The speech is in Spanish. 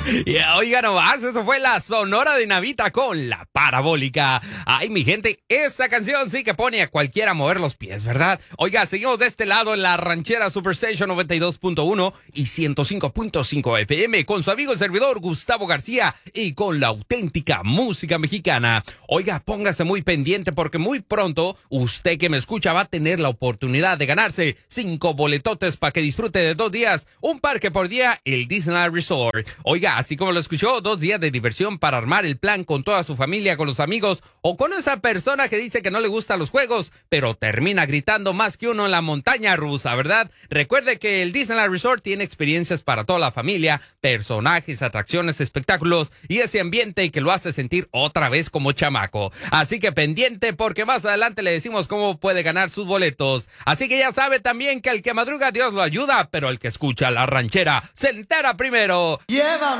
Y oiga nomás, eso fue la Sonora Dinamita con La Parabólica. Ay, mi gente, esa canción sí que pone a cualquiera a mover los pies, ¿verdad? Oiga, seguimos de este lado en la ranchera Superstation 92.1 y 105.5 FM con su amigo y servidor Gustavo García y con la auténtica música mexicana. Oiga, póngase muy pendiente porque muy pronto usted que me escucha va a tener la oportunidad de ganarse 5 boletotes para que disfrute de 2 días, un parque por día, el Disneyland Resort. Oiga, así como lo escuchó, 2 días de diversión para armar el plan con toda su familia, con los amigos o con esa persona que dice que no le gustan los juegos, pero termina gritando más que uno en la montaña rusa, ¿verdad? Recuerde que el Disneyland Resort tiene experiencias para toda la familia, personajes, atracciones, espectáculos y ese ambiente que lo hace sentir otra vez como chamaco. Así que pendiente porque más adelante le decimos cómo puede ganar sus boletos. Así que ya sabe también que el que madruga Dios lo ayuda, pero el que escucha la ranchera se entera primero.